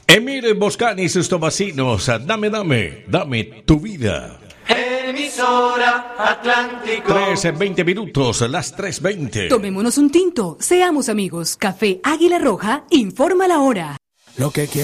Emilio Boscani y sus tomacinos, dame tu vida. Emisora Atlántico. 3:20 minutos, las 3:20. Tomémonos un tinto, seamos amigos. Café Águila Roja informa la hora. Lo que quiero.